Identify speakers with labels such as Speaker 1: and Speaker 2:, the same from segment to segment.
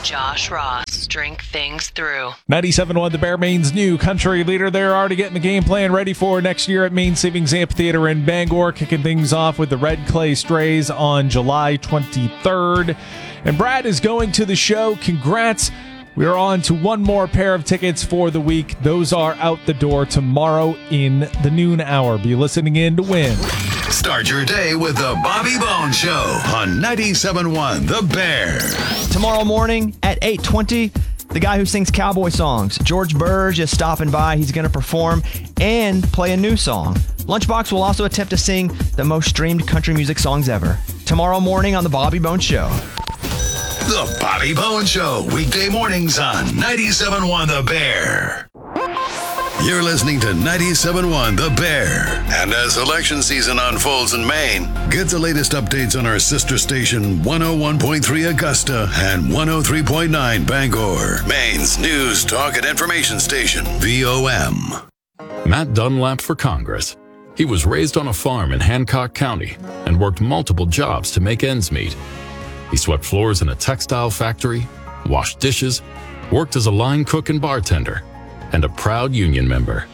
Speaker 1: Josh Ross, Drink Things Through.
Speaker 2: 97.1 The Bear, Maine's new country leader. They're already getting the game plan ready for next year at Maine Savings Amphitheater in Bangor, kicking things off with the Red Clay Strays on July 23rd. And Brad is going to the show. Congrats. We're on to one more pair of tickets for the week. Those are out the door tomorrow in the noon hour. Be listening in to win.
Speaker 3: Start your day with the Bobby Bones Show on 97.1 The Bear.
Speaker 4: Tomorrow morning at 8:20, the guy who sings cowboy songs, George Burge, is stopping by. He's going to perform and play a new song. Lunchbox will also attempt to sing the most streamed country music songs ever. Tomorrow morning on The Bobby Bones Show.
Speaker 3: The Bobby Bones Show, weekday mornings on 97.1 The Bear. You're listening to 97.1 The Bear. And as election season unfolds in Maine, get the latest updates on our sister station 101.3 Augusta and 103.9 Bangor. Maine's news, talk, and information station, VOM.
Speaker 5: Matt Dunlap for Congress. He was raised on a farm in Hancock County and worked multiple jobs to make ends meet. He swept floors in a textile factory, washed dishes, worked as a line cook and bartender, and a proud union member.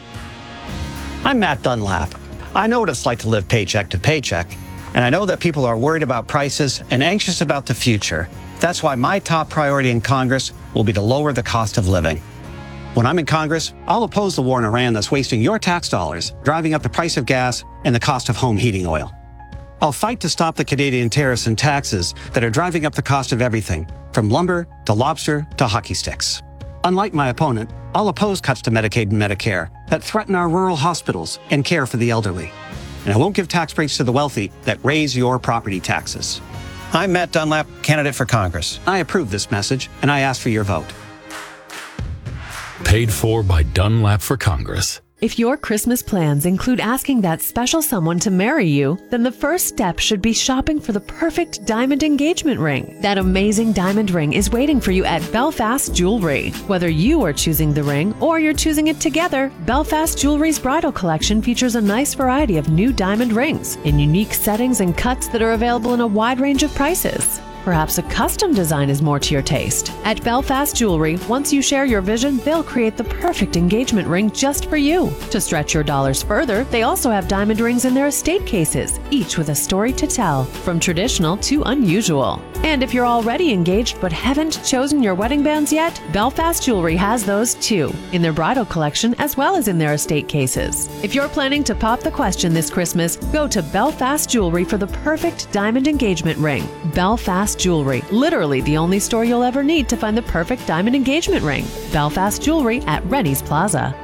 Speaker 6: I'm Matt Dunlap. I know what it's like to live paycheck to paycheck, and I know that people are worried about prices and anxious about the future. That's why my top priority in Congress will be to lower the cost of living. When I'm in Congress, I'll oppose the war in Iran that's wasting your tax dollars, driving up the price of gas and the cost of home heating oil. I'll fight to stop the Canadian tariffs and taxes that are driving up the cost of everything, from lumber to lobster to hockey sticks. Unlike my opponent, I'll oppose cuts to Medicaid and Medicare that threaten our rural hospitals and care for the elderly. And I won't give tax breaks to the wealthy that raise your property taxes. I'm Matt Dunlap, candidate for Congress. I approve this message, and I ask for your vote.
Speaker 5: Paid for by Dunlap for Congress.
Speaker 1: If your Christmas plans include asking that special someone to marry you, then the first step should be shopping for the perfect diamond engagement ring. That amazing diamond ring is waiting for you at Belfast Jewelry. Whether you are choosing the ring or you're choosing it together, Belfast Jewelry's bridal collection features a nice variety of new diamond rings in unique settings and cuts that are available in a wide range of prices. Perhaps a custom design is more to your taste. At Belfast Jewelry, once you share your vision, they'll create the perfect engagement ring just for you. To stretch your dollars further, they also have diamond rings in their estate cases, each with a story to tell, from traditional to unusual. And if you're already engaged but haven't chosen your wedding bands yet, Belfast Jewelry has those too, in their bridal collection as well as in their estate cases. If you're planning to pop the question this Christmas, go to Belfast Jewelry for the perfect diamond engagement ring. Belfast Jewelry, literally the only store you'll ever need to find the perfect diamond engagement ring. Belfast Jewelry at Rennie's Plaza.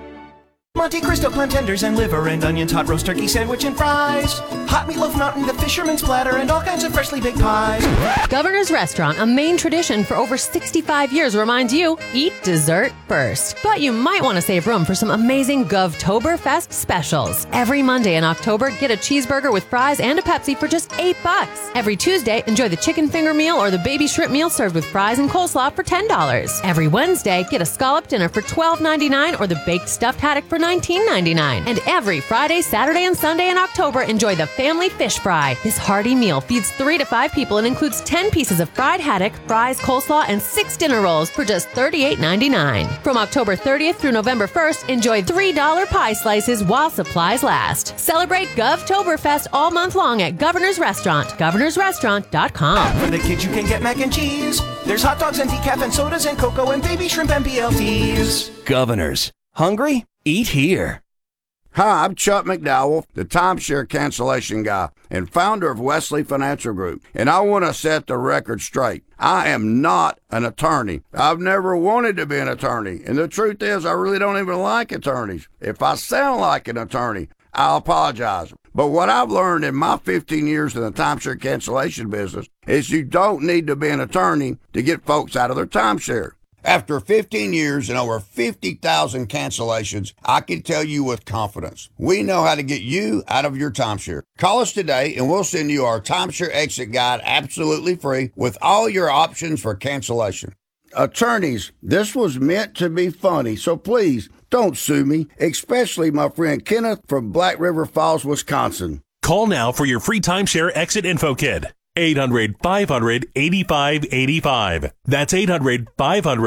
Speaker 7: Monte Cristo clam tenders and liver and onions, hot roast turkey sandwich and fries. Hot meatloaf mountain, the fisherman's platter, and all kinds of freshly baked pies.
Speaker 1: Governor's Restaurant, a Maine tradition for over 65 years, reminds you, eat dessert first. But you might want to save room for some amazing Govtoberfest specials. Every Monday in October, get a cheeseburger with fries and a Pepsi for just $8. Every Tuesday, enjoy the chicken finger meal or the baby shrimp meal served with fries and coleslaw for $10. Every Wednesday, get a scallop dinner for $12.99 or the baked stuffed haddock for $19.99. And every Friday, Saturday, and Sunday in October, enjoy the family fish fry. This hearty meal feeds 3 to 5 people and includes 10 pieces of fried haddock, fries, coleslaw, and 6 dinner rolls for just $38.99. From October 30th through November 1st, enjoy $3 pie slices while supplies last. Celebrate Govtoberfest all month long at Governor's Restaurant, governorsrestaurant.com.
Speaker 7: For the kids, you can get mac and cheese. There's hot dogs and decaf and sodas and cocoa and baby shrimp and BLTs.
Speaker 8: Governors. Hungry? Eat here.
Speaker 9: Hi, I'm Chuck McDowell, the timeshare cancellation guy and founder of Wesley Financial Group, and I want to set the record straight. I am not an attorney. I've never wanted to be an attorney, and the truth is I really don't even like attorneys. If I sound like an attorney, I'll apologize. But what I've learned in my 15 years in the timeshare cancellation business is you don't need to be an attorney to get folks out of their timeshare. After 15 years and over 50,000 cancellations, I can tell you with confidence, we know how to get you out of your timeshare. Call us today and we'll send you our timeshare exit guide absolutely free with all your options for cancellation. Attorneys, this was meant to be funny, so please don't sue me, especially my friend Kenneth from Black River Falls, Wisconsin.
Speaker 10: Call now for your free timeshare exit info kit. 800-500-8585. That's 800-500